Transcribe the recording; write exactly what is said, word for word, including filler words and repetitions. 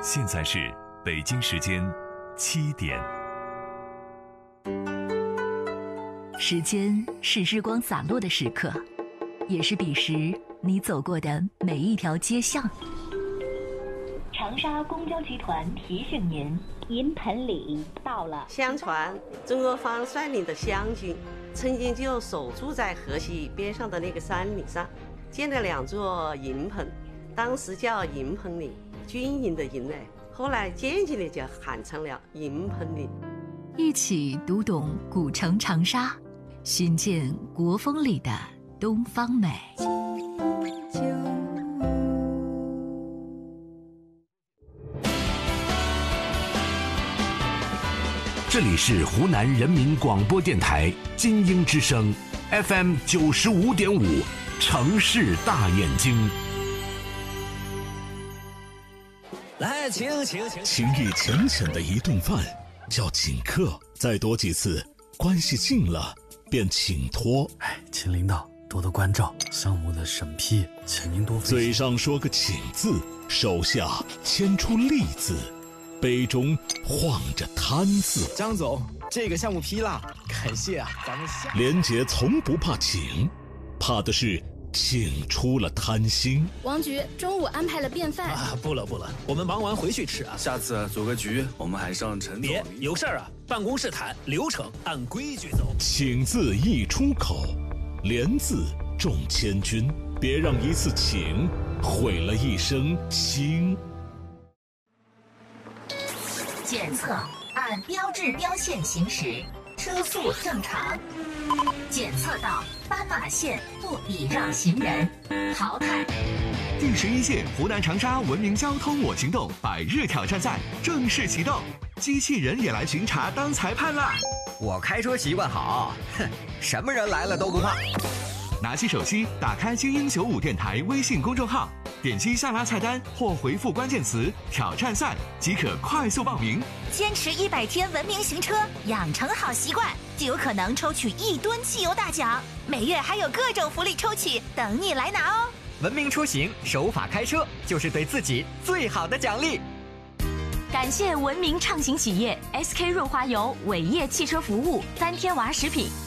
现在是北京时间七点。 时间是日光洒落的时刻，也是彼时你走过的每一条街巷。长沙公交集团提醒您， 银盆岭到了。 相传曾国藩率领的湘军曾经就守住在河西边上的那个山岭上，建了两座营棚，当时叫营棚岭，军营的营呢，后来渐渐的就喊成了营棚岭。 一起读懂古城长沙，寻见国风里的东方美。 这里是湖南人民广播电台金鹰之声 F M 九十五点五，城市大眼睛。 来，请请请， 情谊浅浅的一顿饭叫请客，再多几次，关系近了便请托。 哎，请领导多多关照，项目的审批，请您多费心。 嘴上说个请字，手下牵出利字，杯中晃着贪字。 张总，这个项目批了，感谢啊，咱们下。 连杰从不怕请，怕的是请出了贪心。 王局中午安排了便饭啊，不了不了，我们忙完回去吃啊。 下次组个局，我们还上陈总。 别有事儿啊，办公室谈，流程按规矩走。 请字一出口，连字中千军，别让一次请毁了一生情。 检测按标志标线行驶，车速正常。检测到斑马线不礼让行人，淘汰。 第十一届湖南长沙文明交通我行动百日挑战赛正式启动，机器人也来巡查当裁判啦！ 我开车习惯好，哼，什么人来了都不怕。 拿起手机，打开精英九五电台微信公众号，点击下拉菜单或回复关键词挑战赛即可快速报名。 坚持一百天文明行车，养成好习惯，就有可能抽取一吨汽油大奖，每月还有各种福利抽取等你来拿哦。 文明出行，守法开车，就是对自己最好的奖励。 感谢文明畅行企业 S K 润滑油、伟业汽车服务、三天娃食品。